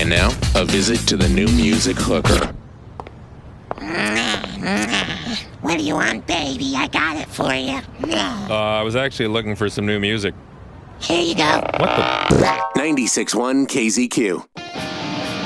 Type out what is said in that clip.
And now, a visit to the New Music Hooker. What do you want, baby? I got it for you. I was actually looking for some new music. Here you go. What the? 96.1 KZQ.